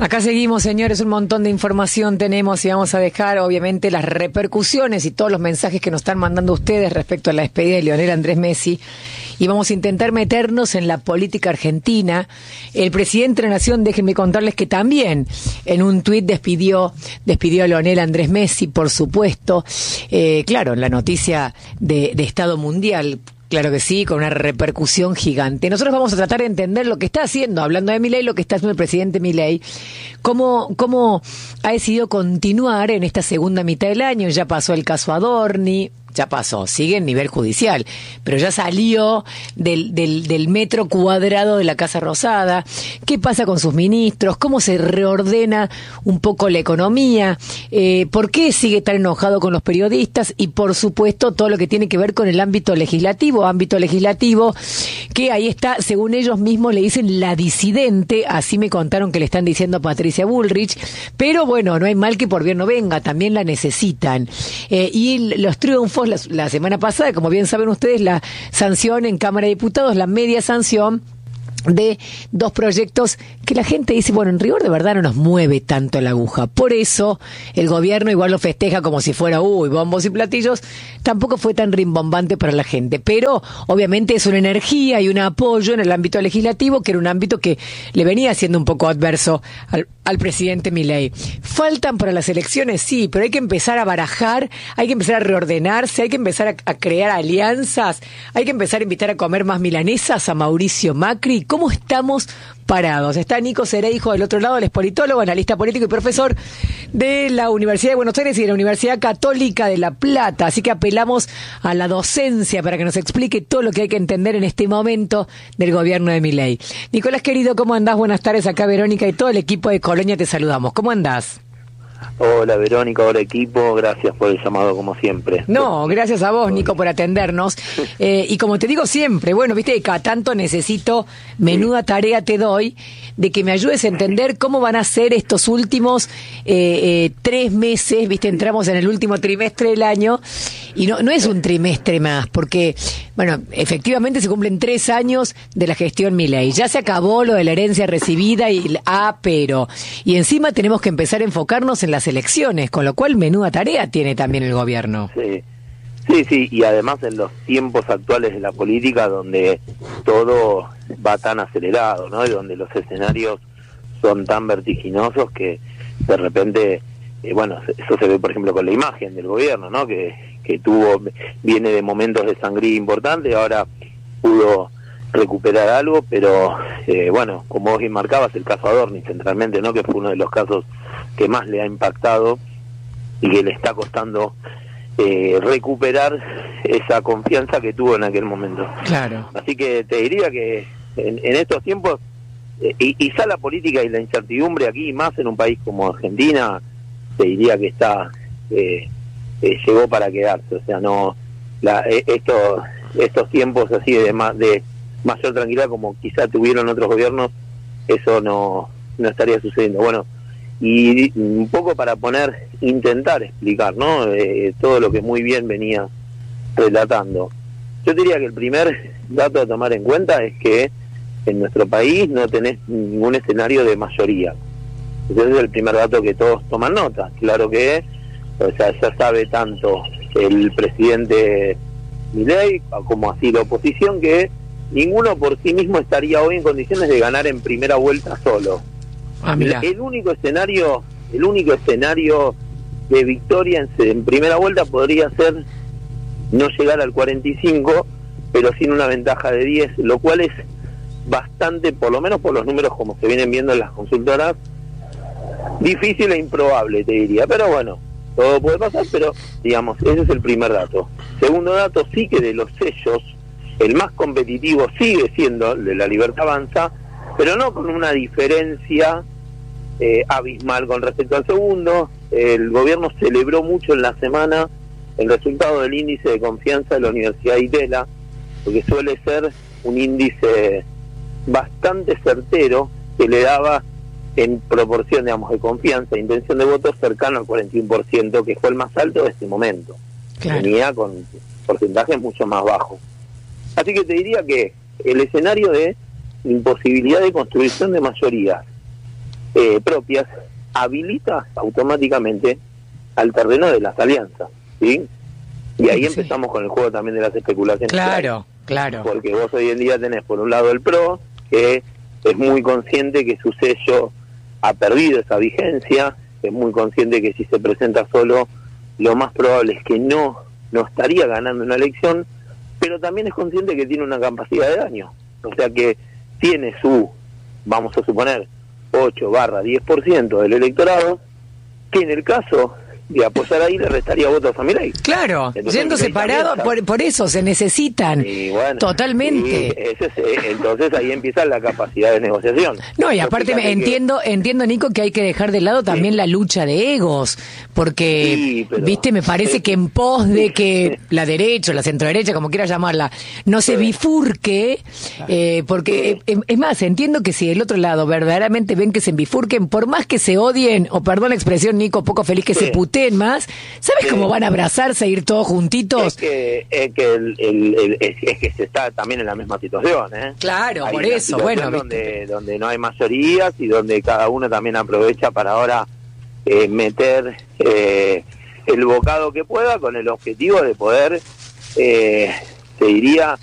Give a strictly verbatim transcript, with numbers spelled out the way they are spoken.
Acá seguimos, señores, un montón de información tenemos y vamos a dejar, obviamente, las repercusiones y todos los mensajes que nos están mandando ustedes respecto a la despedida de Lionel Andrés Messi. Y vamos a intentar meternos en la política argentina. El presidente de la Nación, déjenme contarles que también en un tuit despidió, despidió a Lionel Andrés Messi, por supuesto. Eh, claro, en la noticia de, de Estado Mundial. Claro que sí, con una repercusión gigante. Nosotros vamos a tratar de entender lo que está haciendo, hablando de Milei, lo que está haciendo el presidente Milei, cómo, cómo ha decidido continuar en esta segunda mitad del año. Ya pasó el caso Adorni, ya pasó, sigue en nivel judicial, pero ya salió del, del, del metro cuadrado de la Casa Rosada. ¿Qué pasa con sus ministros? ¿Cómo se reordena un poco la economía? Eh, ¿Por qué sigue tan enojado con los periodistas? Y, por supuesto, todo lo que tiene que ver con el ámbito legislativo, ámbito legislativo, que ahí está, según ellos mismos le dicen la disidente, así me contaron que le están diciendo a Patricia Bullrich, pero bueno, no hay mal que por bien no venga, también la necesitan. Eh, y los triunfos La, la semana pasada, como bien saben ustedes, la sanción en Cámara de Diputados, la media sanción de dos proyectos que la gente dice, bueno, en rigor de verdad no nos mueve tanto la aguja. Por eso el gobierno igual lo festeja como si fuera, uy, bombos y platillos. Tampoco fue tan rimbombante para la gente, pero obviamente es una energía y un apoyo en el ámbito legislativo, que era un ámbito que le venía siendo un poco adverso al, al presidente Milei. ¿Faltan para las elecciones? Sí, pero hay que empezar a barajar, hay que empezar a reordenarse, hay que empezar a, a crear alianzas, hay que empezar a invitar a comer más milanesas a Mauricio Macri. ¿Cómo estamos parados? Está Nico Cereijo del otro lado, el politólogo, analista político y profesor de la Universidad de Buenos Aires y de la Universidad Católica de La Plata. Así que apelamos a la docencia para que nos explique todo lo que hay que entender en este momento del gobierno de Milei. Nicolás, querido, ¿cómo andás? Buenas tardes. Acá Verónica y todo el equipo de Colonia te saludamos. ¿Cómo andás? Hola Verónica, hola equipo, gracias por el llamado como siempre. No, gracias a vos, Nico, por atendernos. Eh, y como te digo siempre, bueno, viste que cada tanto necesito, menuda tarea te doy, de que me ayudes a entender cómo van a ser estos últimos eh, eh, tres meses, viste, entramos en el último trimestre del año, y no, no es un trimestre más, porque, bueno, efectivamente se cumplen tres años de la gestión Milei. Ya se acabó lo de la herencia recibida y el ah, pero. Y encima tenemos que empezar a enfocarnos en las elecciones, con lo cual menuda tarea tiene también el gobierno. Sí, sí, sí, y además en los tiempos actuales de la política donde todo va tan acelerado, ¿no? Y donde los escenarios son tan vertiginosos que de repente, eh, bueno, eso se ve por ejemplo con la imagen del gobierno, ¿no? Que, que tuvo, viene de momentos de sangría importante, ahora pudo recuperar algo, pero eh, bueno, como vos bien marcabas, el caso Adorni centralmente, ¿no? Que fue uno de los casos que más le ha impactado y que le está costando eh, recuperar esa confianza que tuvo en aquel momento. Claro. Así que te diría que en, en estos tiempos, eh, y quizá la política y la incertidumbre aquí, más en un país como Argentina, te diría que está eh, eh, llegó para quedarse. O sea, no la, eh, estos estos tiempos así de más de mayor tranquilidad como quizá tuvieron otros gobiernos, eso no no estaría sucediendo. Bueno, y un poco para poner, intentar explicar, ¿no? Eh, todo lo que muy bien venía relatando. Yo diría que el primer dato a tomar en cuenta es que en nuestro país no tenés ningún escenario de mayoría. Ese es el primer dato que todos toman nota. Claro que, o sea, ya sabe tanto el presidente Milei como así la oposición que ninguno por sí mismo estaría hoy en condiciones de ganar en primera vuelta solo. Ah, mira. El, el único escenario, el único escenario de victoria en, en primera vuelta podría ser no llegar al cuarenta y cinco, pero sin una ventaja de diez, lo cual es bastante, por lo menos por los números como se vienen viendo en las consultoras, difícil e improbable, te diría. Pero bueno, todo puede pasar, pero digamos, ese es el primer dato. Segundo dato, sí que de los sellos, el más competitivo sigue siendo el de La Libertad Avanza, pero no con una diferencia eh, abismal con respecto al segundo. El gobierno celebró mucho en la semana el resultado del índice de confianza de la Universidad de Itela, porque suele ser un índice bastante certero que le daba en proporción, digamos, de confianza e intención de voto cercano al cuarenta y uno por ciento, que fue el más alto de este momento. Claro. Venía con porcentajes mucho más bajos. Así que te diría que el escenario de imposibilidad de construcción de mayorías eh, propias, habilita automáticamente al terreno de las alianzas, ¿sí? Y ahí sí. empezamos con el juego también de las especulaciones. Claro, claro. Porque vos hoy en día tenés por un lado el P R O, que es muy consciente que su sello ha perdido esa vigencia, es muy consciente que si se presenta solo, lo más probable es que no, no estaría ganando una elección, pero también es consciente que tiene una capacidad de daño. O sea que tiene su, vamos a suponer, ocho barra diez por ciento del electorado, que en el caso de apoyar ahí le restaría votos a Milei. Claro, entonces, yendo separado, por, por eso se necesitan bueno, totalmente. Y ese es, entonces ahí empieza la capacidad de negociación. No, y aparte me entiendo, que... entiendo Nico, que hay que dejar de lado también sí. la lucha de egos, porque, sí, pero... viste, me parece sí. que en pos de que la derecha o la centroderecha, como quieras llamarla, no se sí. bifurque, eh, porque sí. es, es más, entiendo que si el otro lado verdaderamente ven que se bifurquen, por más que se odien, o perdón la expresión, Nico, poco feliz que sí. se puteen más, ¿sabes sí. cómo van a abrazarse, a ir todos juntitos? Es que, es que, el, el, el, es, es que se está también en la misma situación, ¿eh? Claro, hay por eso, bueno. Donde, donde no hay mayorías y donde cada uno también aprovecha para ahora eh, meter eh, el bocado que pueda con el objetivo de poder, eh, se diría,